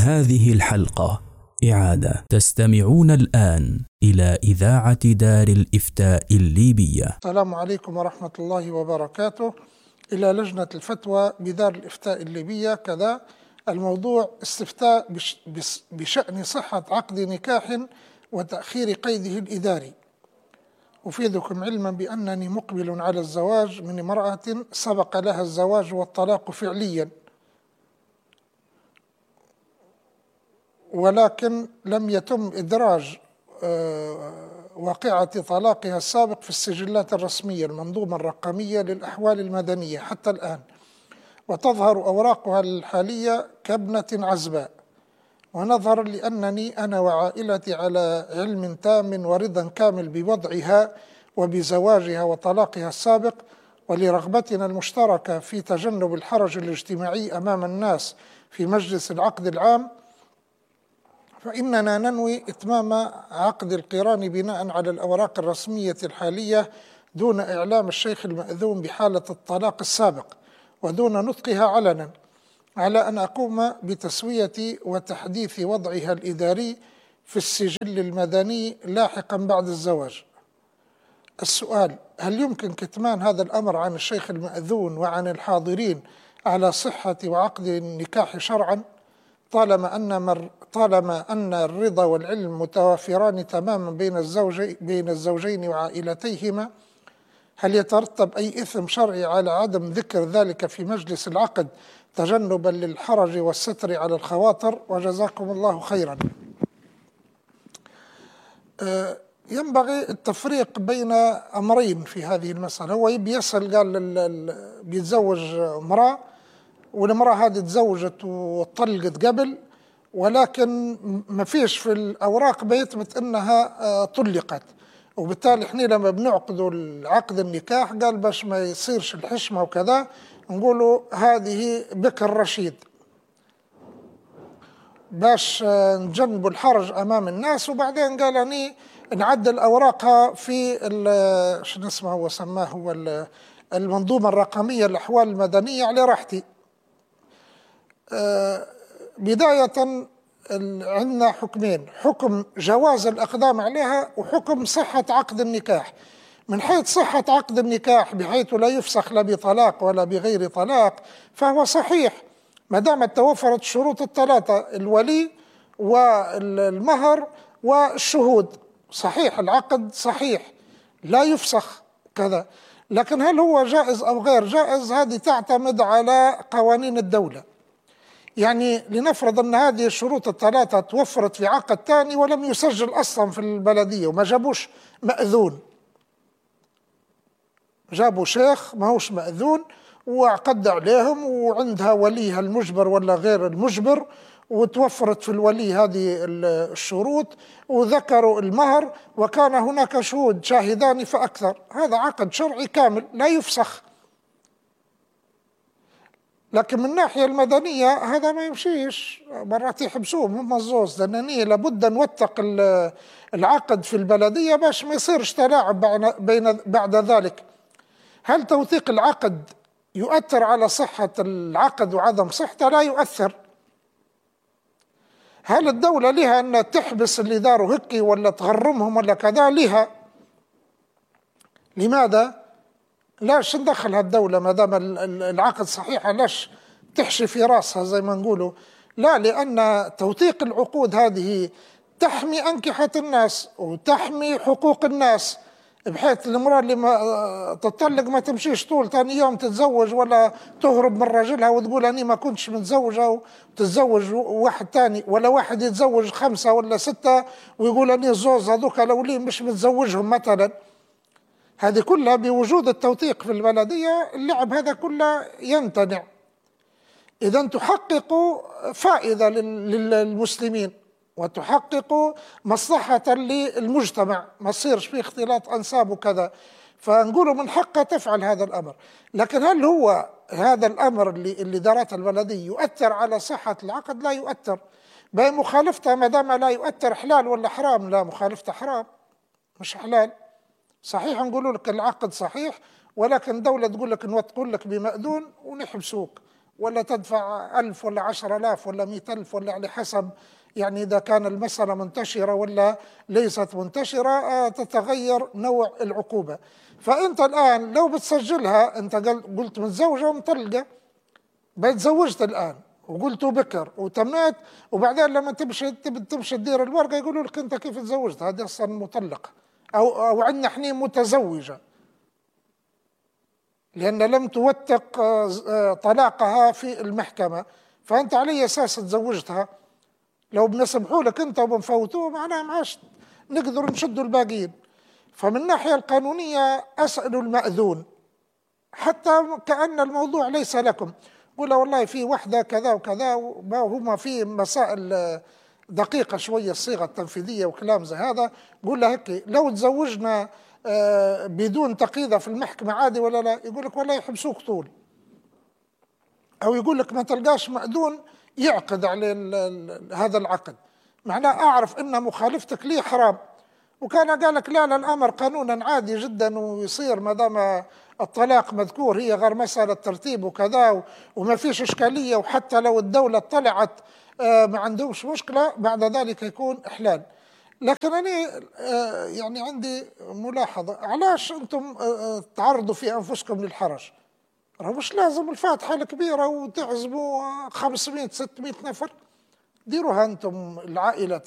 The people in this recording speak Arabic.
هذه الحلقة إعادة. تستمعون الآن إلى إذاعة دار الإفتاء الليبية. السلام عليكم ورحمة الله وبركاته. إلى لجنة الفتوى بدار الإفتاء الليبية. كذا الموضوع استفتاء بشأن صحة عقد نكاح وتأخير قيده الإداري. أفيدكم علما بأنني مقبل على الزواج من امرأة سبق لها الزواج والطلاق فعليا، ولكن لم يتم إدراج واقعة طلاقها السابق في السجلات الرسمية المنظومة الرقمية للأحوال المدنية حتى الآن، وتظهر أوراقها الحالية كابنة عزباء. ونظرا لأنني أنا وعائلتي على علم تام ورضا كامل بوضعها وبزواجها وطلاقها السابق، ولرغبتنا المشتركة في تجنب الحرج الاجتماعي أمام الناس في مجلس العقد العام، فإننا ننوي إتمام عقد القران بناء على الأوراق الرسمية الحالية دون إعلام الشيخ المأذون بحالة الطلاق السابق ودون نطقها علنا، على أن أقوم بتسوية وتحديث وضعها الإداري في السجل المدني لاحقا بعد الزواج. السؤال: هل يمكن كتمان هذا الأمر عن الشيخ المأذون وعن الحاضرين على صحة وعقد النكاح شرعا، طالما أن الرضا والعلم متوافران تماما بين الزوجين وعائلتيهما؟ هل يترتب أي إثم شرعي على عدم ذكر ذلك في مجلس العقد تجنبا للحرج والستر على الخواطر؟ وجزاكم الله خيرا. ينبغي التفريق بين أمرين في هذه المسألة. هو بيسأل، قال بيتزوج امرأة، والامرأة هذه تزوجت وطلقت قبل، ولكن ما فيش في الأوراق بيثبت أنها طلقت، وبالتالي احنا لما بنعقدوا العقد النكاح قال باش ما يصيرش الحشمة وكذا نقولوا هذه بكر رشيد باش نجنبوا الحرج أمام الناس. وبعدين قال أني نعدل أوراقها في شنو اسمه هو سماه هو المنظومة الرقمية الأحوال المدنية على راحتي. بداية عندنا حكمين: حكم جواز الإقدام عليها وحكم صحة عقد النكاح. من حيث صحة عقد النكاح بحيث لا يفسخ لا بطلاق ولا بغير طلاق فهو صحيح ما دامت توفرت الشروط الثلاثة: الولي والمهر والشهود. صحيح العقد صحيح لا يفسخ كذا، لكن هل هو جائز أو غير جائز هذه تعتمد على قوانين الدولة. يعني لنفرض أن هذه الشروط الثلاثة توفرت في عقد ثاني ولم يسجل أصلا في البلدية وما جابوش مأذون، جابوا شيخ ما هوش مأذون وعقد عليهم وعندها وليها المجبر ولا غير المجبر، وتوفرت في الولي هذه الشروط وذكروا المهر وكان هناك شهود شاهدان فأكثر، هذا عقد شرعي كامل لا يفسخ. لكن من الناحية المدنية هذا ما يمشيش، مرات يحبسوهم هم الزوز، لأنني لابد نوثق العقد في البلدية باش ما يصيرش تلاعب بعد ذلك. هل توثيق العقد يؤثر على صحة العقد وعدم صحته؟ لا يؤثر. هل الدولة لها أن تحبس اللي داروا هكي ولا تغرمهم ولا كذا؟ لها. لماذا؟ لاش ندخلها الدولة ما دام العقد صحيح، لاش تحشي في راسها زي ما نقولوا؟ لا، لأن توثيق العقود هذه تحمي أنكحة الناس وتحمي حقوق الناس، بحيث المرأة اللي ما تطلق ما تمشيش طول ثاني يوم تتزوج ولا تهرب من رجلها وتقول أني ما كنتش متزوجة وتتزوج واحد ثاني، ولا واحد يتزوج 5 ولا 6 ويقول أني الزوز هذوك الأولين مش متزوجهم مثلا. هذه كلها بوجود التوثيق في البلدية اللعب هذا كله يمتنع. إذن تحقق فائدة للمسلمين وتحقق مصلحة للمجتمع، ما يصيرش فيه اختلاط أنساب وكذا، فنقولوا من حقها تفعل هذا الأمر. لكن هل هو هذا الأمر اللي دارته البلدية يؤثر على صحة العقد؟ لا يؤثر. بمخالفتها ما دام لا يؤثر حلال ولا حرام؟ لا، مخالفتها حرام مش حلال. صحيح نقول لك العقد صحيح، ولكن دولة تقول لك نوثقوا لك بمأذون ونحبسوك ولا تدفع 1000 ولا 10,000 ولا 100,000 ولا على حسب يعني إذا كان المسألة منتشرة ولا ليست منتشرة تتغير نوع العقوبة. فأنت الآن لو بتسجلها، أنت قلت متزوجة ومطلقة، بتزوجت الآن وقلت بكر وتميت، وبعدين لما تمشي تدير الورقة يقولوا لك أنت كيف تزوجت، هذه أصلا مطلقة، أو عندنا حنين متزوجة، لأن لم توثق طلاقها في المحكمة، فأنت على أي أساس تزوجتها؟ لو بنسمحوا لك أنت وبنفوتوه معناها معاش نقدر نشدوا الباقيين. فمن الناحية القانونية أسألوا المأذون حتى كأن الموضوع ليس لكم، قول والله في وحدة كذا وكذا، وهما في مسائل دقيقة شوية الصيغة التنفيذية وكلام زي هذا، قول له هيك لو تزوجنا بدون تقييدها في المحكمة عادي ولا لا؟ يقول لك والله يحبسوك طول، أو يقول لك ما تلقاش مأذون يعقد على هذا العقد، معناه أعرف أن مخالفتك لي حرام. وكان قال لك لا الأمر قانونا عادي جدا ويصير ما دام الطلاق مذكور، هي غير مسألة ترتيب وكذا وما فيش إشكالية، وحتى لو الدولة طلعت ما عندهمش مشكلة، بعد ذلك يكون إحلال. لكن أنا يعني عندي ملاحظة، علاش أنتم تعرضوا في أنفسكم للحرج؟ مش لازم الفاتحة الكبيرة وتعزموا 500 600 نفر، ديروها أنتم العائلة.